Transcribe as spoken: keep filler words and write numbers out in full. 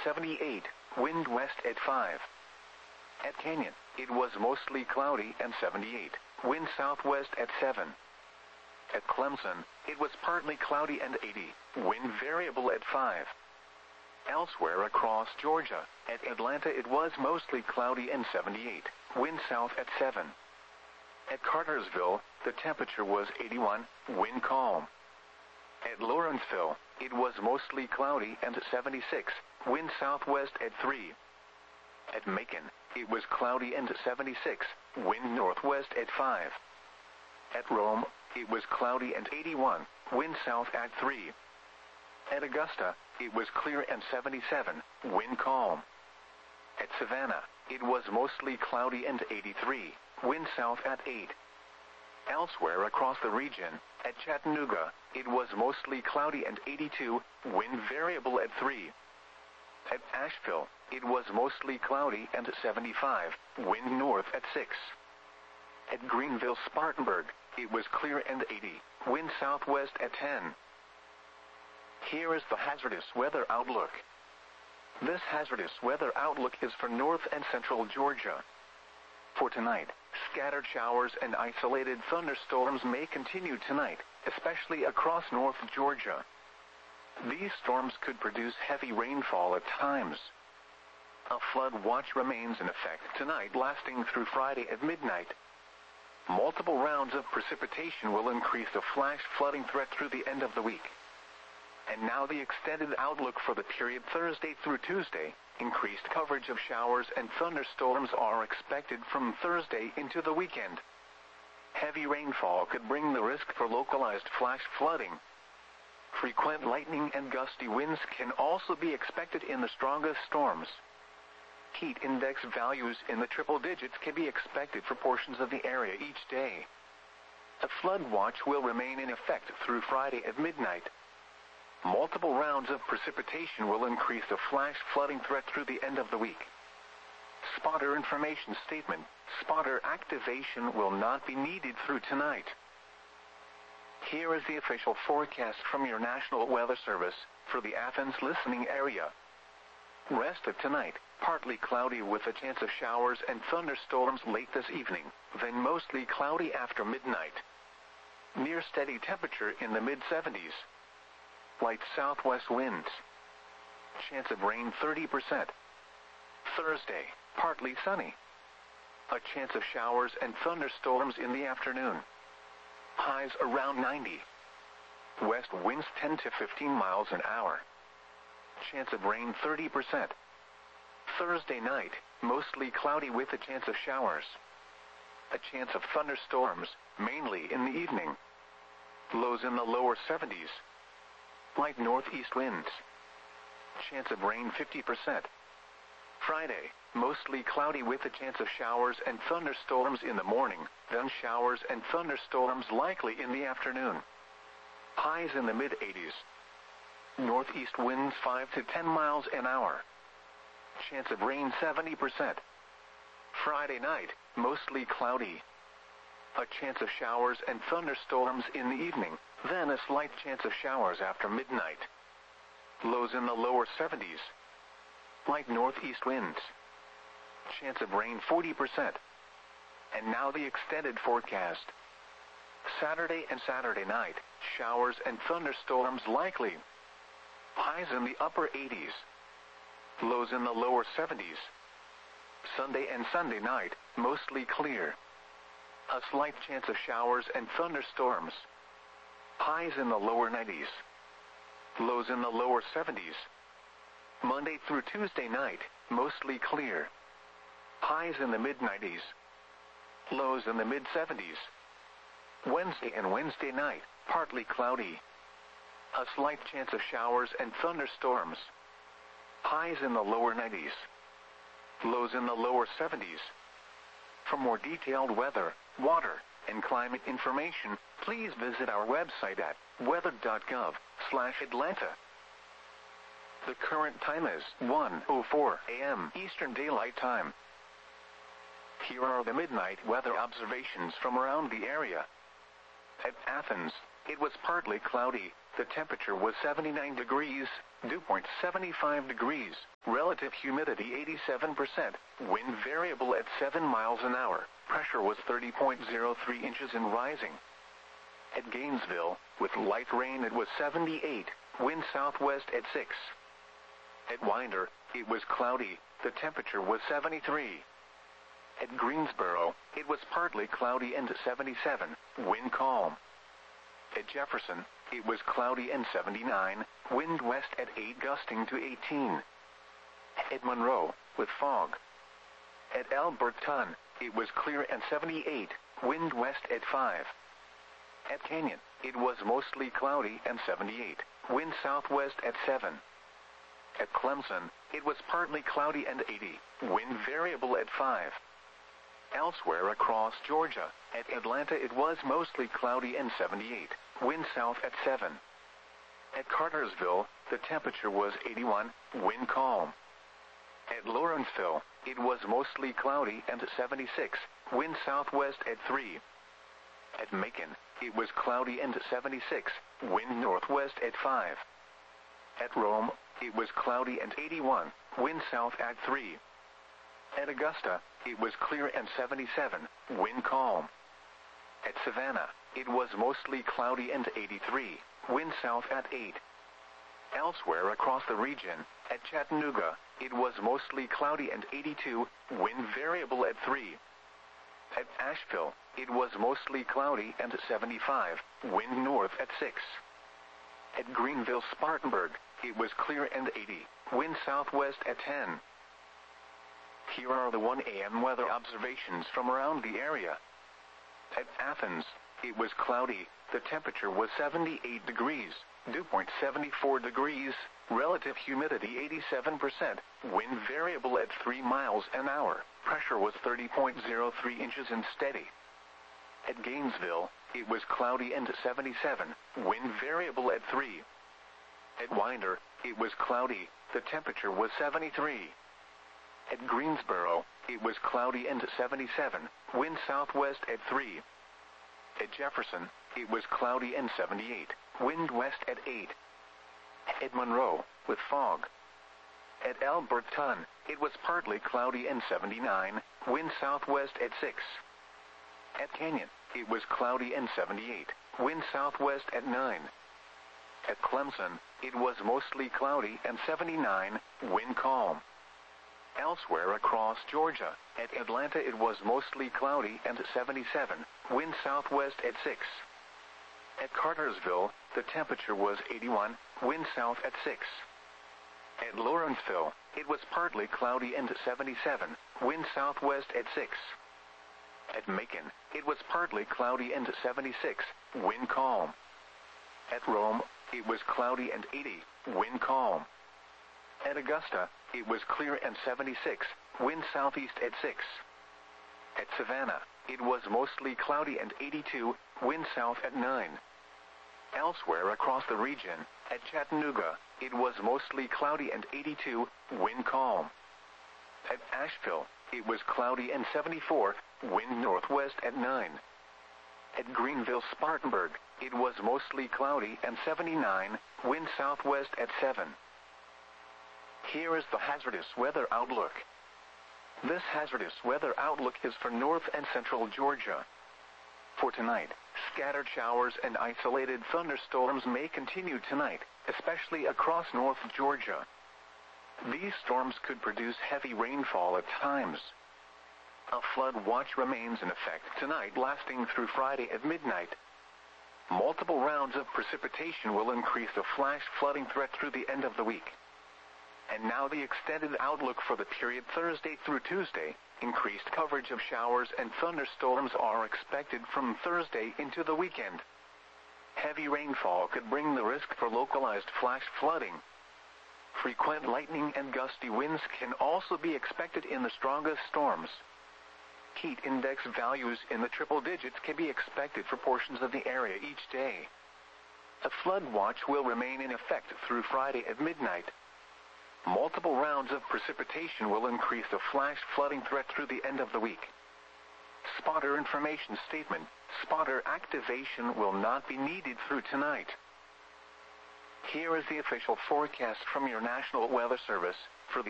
seventy-eight, wind west at five. At Canyon, it was mostly cloudy and seventy-eight, wind southwest at seven. At Clemson, it was partly cloudy and eighty, wind variable at five. Elsewhere across Georgia, at Atlanta it was mostly cloudy and seventy-eight, wind south at seven. At Cartersville, the temperature was eighty-one, wind calm. At Lawrenceville, it was mostly cloudy and seventy-six, wind southwest at three. At Macon, it was cloudy and seventy-six, wind northwest at five. At Rome, it was cloudy and eighty-one, wind south at three. At Augusta, it was clear and seventy-seven, wind calm. At Savannah, it was mostly cloudy and eighty-three, wind south at eight. Elsewhere across the region, at Chattanooga, it was mostly cloudy and eighty-two, wind variable at three. At Asheville, it was mostly cloudy and seventy-five, wind north at six. At Greenville-Spartanburg, it was clear and eighty, wind southwest at ten. Here is the hazardous weather outlook. This hazardous weather outlook is for north and central Georgia. For tonight, scattered showers and isolated thunderstorms may continue tonight, especially across North Georgia. These storms could produce heavy rainfall at times. A flood watch remains in effect tonight, lasting through Friday at midnight. Multiple rounds of precipitation will increase the flash flooding threat through the end of the week. And now the extended outlook for the period Thursday through Tuesday. Increased coverage of showers and thunderstorms are expected from Thursday into the weekend. Heavy rainfall could bring the risk for localized flash flooding. Frequent lightning and gusty winds can also be expected in the strongest storms. Heat index values in the triple digits can be expected for portions of the area each day. A flood watch will remain in effect through Friday at midnight. Multiple rounds of precipitation will increase the flash flooding threat through the end of the week. Spotter information statement. Spotter activation will not be needed through tonight. Here is the official forecast from your National Weather Service for the Athens listening area. Rest of tonight, partly cloudy with a chance of showers and thunderstorms late this evening, then mostly cloudy after midnight. Near steady temperature in the mid seventies. Light southwest winds. Chance of rain thirty percent. Thursday, partly sunny. A chance of showers and thunderstorms in the afternoon. Highs around ninety. West winds ten to fifteen miles an hour. Chance of rain thirty percent. Thursday night, mostly cloudy with a chance of showers. A chance of thunderstorms, mainly in the evening. Lows in the lower seventies. Light northeast winds. Chance of rain fifty percent. Friday, mostly cloudy with a chance of showers and thunderstorms in the morning, then showers and thunderstorms likely in the afternoon. Highs in the mid eighties. Northeast winds five to ten miles an hour. Chance of rain seventy percent. Friday night, mostly cloudy. A chance of showers and thunderstorms in the evening, then a slight chance of showers after midnight. Lows in the lower seventies. Light northeast winds. Chance of rain forty percent. And now the extended forecast. Saturday and Saturday night, showers and thunderstorms likely. Highs in the upper eighties. Lows in the lower seventies. Sunday and Sunday night, mostly clear. A slight chance of showers and thunderstorms. Highs in the lower nineties. Lows in the lower seventies. Monday through Tuesday night, mostly clear. Highs in the mid nineties. Lows in the mid seventies. Wednesday and Wednesday night, partly cloudy. A slight chance of showers and thunderstorms. Highs in the lower nineties. Lows in the lower seventies. For more detailed weather, water, and climate information, please visit our website at weather dot gov slash Atlanta. The current time is one oh four a m Eastern Daylight Time. Here are the midnight weather observations from around the area. At Athens, it was partly cloudy, the temperature was seventy-nine degrees, dew point seventy-five degrees, relative humidity eighty-seven percent, wind variable at seven miles an hour, pressure was thirty point zero three inches and rising. At Gainesville, with light rain it was seventy-eight, wind southwest at six. At Winder, it was cloudy, the temperature was seventy-three. At Greensboro, it was partly cloudy and seventy-seven, wind calm. At Jefferson, it was cloudy and seventy-nine, wind west at eight gusting to eighteen. At Monroe, with fog. At Alberton, it was clear and seventy-eight, wind west at five. At Canyon, it was mostly cloudy and seventy-eight, wind southwest at seven. At Clemson, it was partly cloudy and eighty, wind variable at five. Elsewhere across Georgia, at Atlanta it was mostly cloudy and seventy-eight, wind south at seven. At Cartersville, the temperature was eighty-one, wind calm. At Lawrenceville, it was mostly cloudy and seventy-six, wind southwest at three. At Macon, it was cloudy and seventy-six, wind northwest at five. At Rome, it was cloudy and eighty-one, wind south at three. At Augusta, it was clear and seventy-seven, wind calm. At Savannah, it was mostly cloudy and eighty-three, wind south at eight. Elsewhere across the region, at Chattanooga, it was mostly cloudy and eighty-two, wind variable at three. At Asheville, it was mostly cloudy and seventy-five, wind north at six. At Greenville-Spartanburg, it was clear and eighty, wind southwest at ten. Here are the one A M weather observations from around the area. At Athens, it was cloudy, the temperature was seventy-eight degrees, dew point seventy-four degrees, relative humidity eighty-seven percent, wind variable at three miles an hour, pressure was thirty point zero three inches and steady. At Gainesville, it was cloudy and seventy-seven, wind variable at three. At Winder, it was cloudy, the temperature was seventy-three. At Greensboro, it was cloudy and seventy-seven, wind southwest at three. At Jefferson, it was cloudy and seventy-eight, wind west at eight. At Monroe, with fog. At Alberton, it was partly cloudy and seventy-nine, wind southwest at six. At Canyon, it was cloudy and seventy-eight, wind southwest at nine. At Clemson, it was mostly cloudy and seventy-nine, wind calm. Elsewhere across Georgia, at Atlanta it was mostly cloudy and seventy-seven, wind southwest at six. At Cartersville, the temperature was eighty-one, wind south at six. At Lawrenceville, it was partly cloudy and seventy-seven, wind southwest at six. At Macon, it was partly cloudy and seventy-six, wind calm. At Rome, it was cloudy and eighty, wind calm. At Augusta, it was clear and seventy-six, wind southeast at six. At Savannah, it was mostly cloudy and eighty-two, wind south at nine. Elsewhere across the region, at Chattanooga, it was mostly cloudy and eighty-two, wind calm. At Asheville, it was cloudy and seventy-four, wind northwest at nine. At Greenville-Spartanburg, it was mostly cloudy and seventy-nine, wind southwest at seven. Here is the hazardous weather outlook. This hazardous weather outlook is for north and central Georgia. For tonight, scattered showers and isolated thunderstorms may continue tonight, especially across North Georgia. These storms could produce heavy rainfall at times. A flood watch remains in effect tonight, lasting through Friday at midnight. Multiple rounds of precipitation will increase the flash flooding threat through the end of the week. And now the extended outlook for the period Thursday through Tuesday. Increased coverage of showers and thunderstorms are expected from Thursday into the weekend. Heavy rainfall could bring the risk for localized flash flooding. Frequent lightning and gusty winds can also be expected in the strongest storms. Heat index values in the triple digits can be expected for portions of the area each day. A flood watch will remain in effect through Friday at midnight. Multiple rounds of precipitation will increase the flash flooding threat through the end of the week. Spotter information statement. Spotter activation will not be needed through tonight. Here is the official forecast from your National Weather Service for the